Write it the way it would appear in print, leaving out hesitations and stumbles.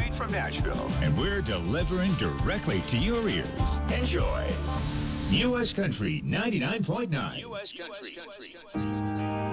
straight from Nashville. And we're delivering directly to your ears. Enjoy. U.S. Country 99.9. U.S. Country.